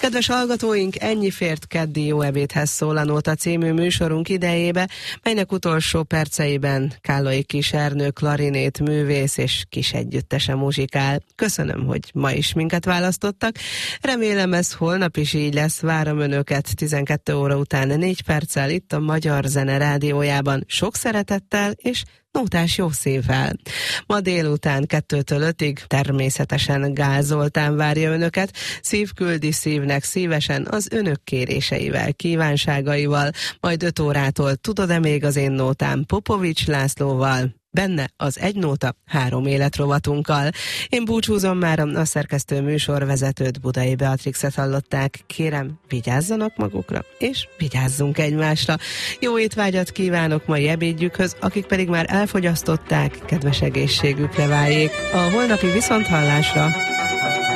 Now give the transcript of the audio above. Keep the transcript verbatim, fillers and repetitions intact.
Kedves hallgatóink, ennyi fért keddi Jó ebédhez szól a Nóta című műsorunk idejébe, melynek utolsó perceiben Kállai Kis Ernő klarinét művész és kis együttese muzsikál. Köszönöm, hogy ma is minket választottak. Remélem ez holnap is így lesz. Várom önöket tizenkét óra után négy perccel itt a Magyar Zene Rádiójában. Sok szeretettel és nótás jó szívvel. Ma délután kettőtől ötig természetesen Gál Zoltán várja önöket, szív küldi szívnek szívesen az önök kéréseivel, kívánságaival, majd öt órától Tudod-e még az én nótám Popovics Lászlóval, benne az Egy nóta, három élet rovatunkkal. Én búcsúzom már, a szerkesztő műsorvezetőt, Budai Beatrixet hallották. Kérem, vigyázzanak magukra, és vigyázzunk egymásra. Jó étvágyat kívánok mai ebédjükhöz, akik pedig már elfogyasztották, kedves egészségükre váljék. A holnapi viszonthallásra!